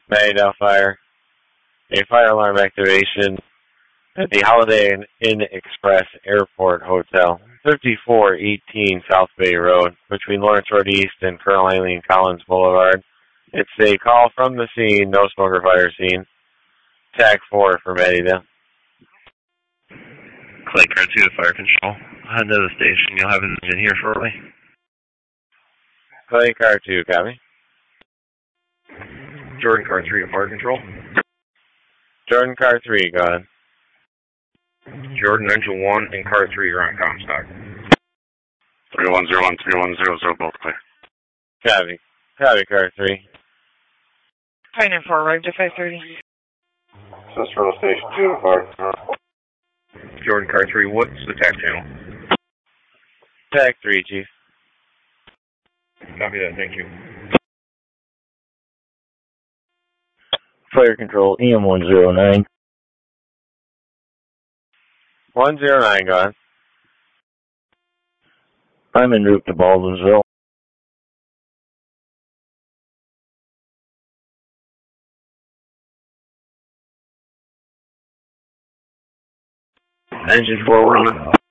Maydale Fire. A fire alarm activation at the Holiday Inn Express Airport Hotel, 5418 South Bay Road, between Lawrence Road East and Colonel Eileen Collins Boulevard. It's a call from the scene, no smoker fire scene. TAC 4 for Maydale. Clay Car 2 to Fire Control. Head to the station. You'll have an engine here shortly. Clay Car 2, copy. Jordan Car 3 to Fire Control. Jordan Car 3, go ahead. Jordan Engine 1 and Car 3 are on Comstock. 3101, 3100, both clear. Copy. Copy, Car 3. Pioneer 4, arrived at 5:30. Central Station 2 to Fire Control. Jordan Car 3, what's the TAC channel? TAC 3, Chief. Copy that, thank you. Fire Control, EM 109. 109, go ahead. I'm en route to Baldwinsville. Engine 4,